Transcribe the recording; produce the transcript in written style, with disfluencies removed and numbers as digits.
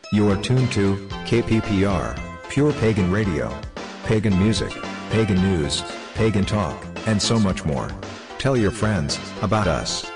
You are tuned to KPPR, Pure Pagan Radio. Pagan music, pagan news, pagan talk, and so much more. Tell your friends about us.